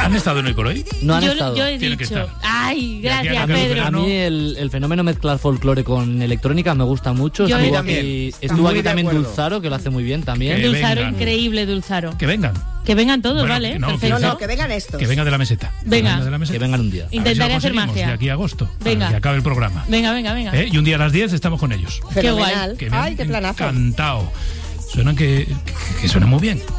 ¿Han estado en Hoy por Hoy? No han estado. Yo he Tienen que dicho. estar. Ay, De aquí a gracias, que acabe el Pedro. verano. A mí el fenómeno mezclar folclore con electrónica me gusta mucho. Yo Estuvo también. aquí, Está estuvo muy aquí de también acuerdo. Dulzaro, que lo hace muy bien también. Que Dulzaro, vengan. increíble, Dulzaro. Que vengan. Que vengan todos, Bueno, ¿vale? que no, que Perfecto. No, que vengan estos. Que vengan de la meseta. Venga. De la meseta. Que vengan un día. A ver si lo Intentaré hacer conseguimos magia. De aquí a agosto. Venga. Para que acabe el programa. Venga, venga, venga. Y un día a las 10 estamos con ellos. Fenomenal. Que me han Ay, qué planazo. encantado. Suenan que suenan muy bien.